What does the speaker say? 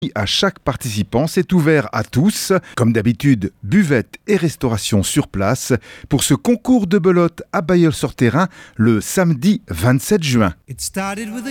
À chaque participant, c'est ouvert à tous. Comme d'habitude, buvette et restauration sur place pour ce concours de belote à Bailleul-sur-Thérain le samedi 27 juin.